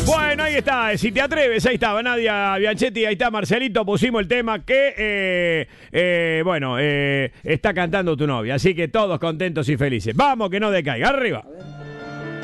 Bueno, ahí está, si te atreves, ahí estaba Nadia Bianchetti, ahí está Marcelito, pusimos el tema que, está cantando tu novia, así que todos contentos y felices. Vamos, que no decaiga, arriba.